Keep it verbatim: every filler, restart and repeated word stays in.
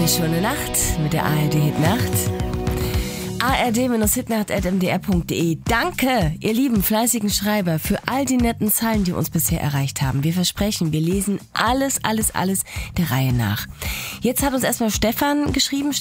Eine schöne Nacht mit der A R D Hitnacht. A R D-hitnacht at m d r punkt d e. Danke, ihr lieben, fleißigen Schreiber, für all die netten Zeilen, die uns bisher erreicht haben. Wir versprechen, wir lesen alles, alles, alles der Reihe nach. Jetzt hat uns erstmal Stefan geschrieben.